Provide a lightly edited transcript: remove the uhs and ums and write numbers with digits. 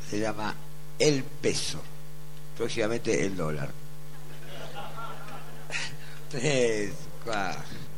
se llama el peso, próximamente el dólar. 3, 4.